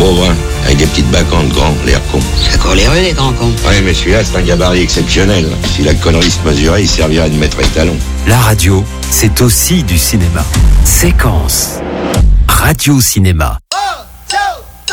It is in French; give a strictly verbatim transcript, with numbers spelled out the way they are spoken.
pauvre, hein, avec des petites bacantes grands, l'air con. C'est coléreux, les grands cons. Ouais, mais celui-là, c'est un gabarit exceptionnel. Si la connerie se mesurait, il servirait de maître étalon. La radio, c'est aussi du cinéma. Séquence. Radio Cinéma. Un,